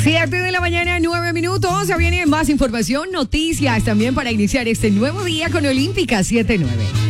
7 de la mañana, 9 minutos. Ya viene más información, noticias también para iniciar este nuevo día con Olímpica 79.